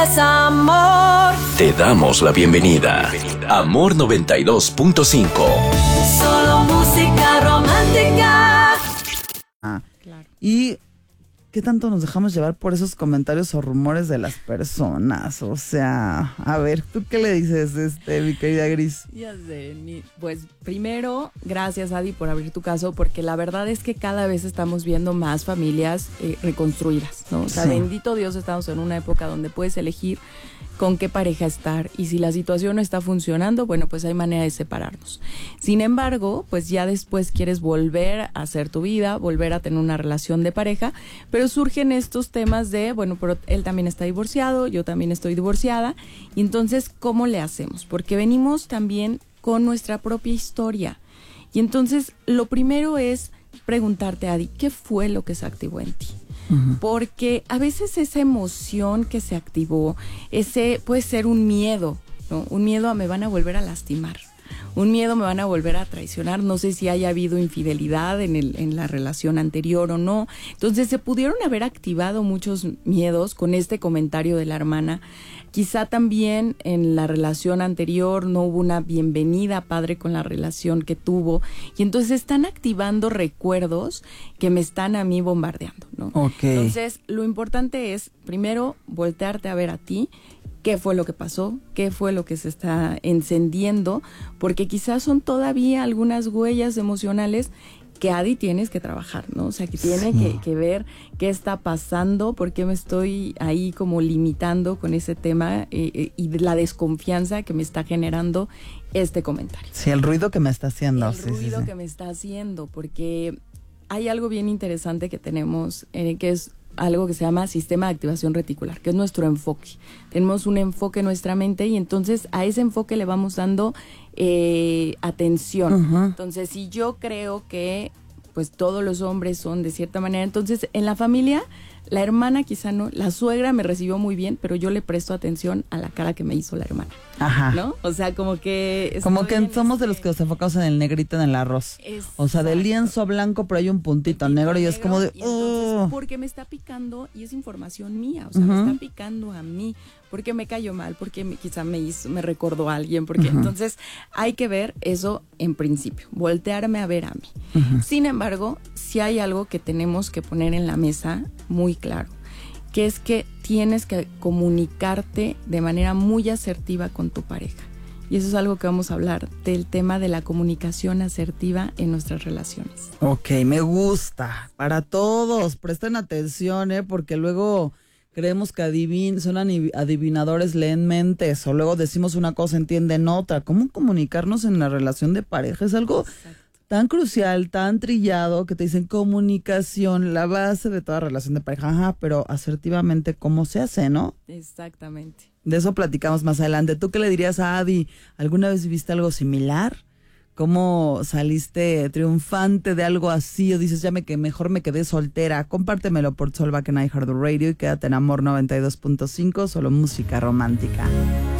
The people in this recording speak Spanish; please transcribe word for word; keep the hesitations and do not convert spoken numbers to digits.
Es amor. Te damos la bienvenida. Amor noventa y dos punto cinco. Solo música romántica. Ah, claro. Y ¿qué tanto nos dejamos llevar por esos comentarios o rumores de las personas? O sea, a ver, ¿tú qué le dices, este, mi querida Gris? Ya sé, mi, pues primero, gracias Adi por abrir tu caso, porque la verdad es que cada vez estamos viendo más familias eh, reconstruidas, ¿no? O sea, sí. Bendito Dios, estamos en una época donde puedes elegir con qué pareja estar, y si la situación no está funcionando, bueno, pues hay manera de separarnos. Sin embargo, pues ya después quieres volver a hacer tu vida, volver a tener una relación de pareja, pero surgen estos temas de, bueno, pero él también está divorciado, yo también estoy divorciada, y entonces, ¿cómo le hacemos? Porque venimos también con nuestra propia historia, y entonces lo primero es preguntarte, Adi, ¿qué fue lo que se activó en ti? Porque a veces esa emoción que se activó, ese puede ser un miedo, ¿no? Un miedo a me van a volver a lastimar, un miedo me van a volver a traicionar, no sé si haya habido infidelidad en, el, en la relación anterior o no. Entonces se pudieron haber activado muchos miedos con este comentario de la hermana. Quizá también en la relación anterior no hubo una bienvenida padre con la relación que tuvo, y entonces están activando recuerdos que me están a mí bombardeando, ¿no? Okay. Entonces lo importante es primero voltearte a ver a ti, qué fue lo que pasó, qué fue lo que se está encendiendo, porque quizás son todavía algunas huellas emocionales que Adi tienes que trabajar, ¿no? O sea, que tiene sí. que, que ver qué está pasando, por qué me estoy ahí como limitando con ese tema eh, eh, y la desconfianza que me está generando este comentario. Sí, el ruido que me está haciendo. El sí, ruido sí, sí. que me está haciendo, porque hay algo bien interesante que tenemos, eh, que es algo que se llama sistema de activación reticular, que es nuestro enfoque. Tenemos un enfoque en nuestra mente y entonces a ese enfoque le vamos dando eh, atención. Uh-huh. Entonces, si yo creo que pues todos los hombres son de cierta manera, entonces en la familia, la hermana quizá no, la suegra me recibió muy bien, pero yo le presto atención a la cara que me hizo la hermana. Ajá. ¿No? O sea, como que... Como que somos este... de los que nos enfocamos en el negrito en el arroz. Exacto. O sea, del lienzo blanco, pero hay un puntito, puntito negro, negro y es como de... Y entonces, porque me está picando y es información mía, o sea, uh-huh. me está picando a mí, porque me cayó mal, porque me, quizá me hizo, me recordó a alguien, porque uh-huh. entonces hay que ver eso en principio, voltearme a ver a mí. Uh-huh. Sin embargo, si hay algo que tenemos que poner en la mesa muy claro, que es que tienes que comunicarte de manera muy asertiva con tu pareja. Y eso es algo que vamos a hablar, del tema de la comunicación asertiva en nuestras relaciones. Ok, me gusta. Para todos, presten atención, ¿eh? Porque luego creemos que adivin, son adivinadores, leen mentes, o luego decimos una cosa, entienden otra. ¿Cómo comunicarnos en la relación de pareja? Es algo... Exacto. Tan crucial, tan trillado, que te dicen comunicación, la base de toda relación de pareja. Ajá, pero asertivamente, ¿cómo se hace, no? Exactamente. De eso platicamos más adelante. ¿Tú qué le dirías a Adi? ¿Alguna vez viviste algo similar? ¿Cómo saliste triunfante de algo así? ¿O dices, ya me que mejor me quedé soltera? Compártemelo por Solvac en iHeartRadio y quédate en Amor noventa y dos punto cinco, solo música romántica.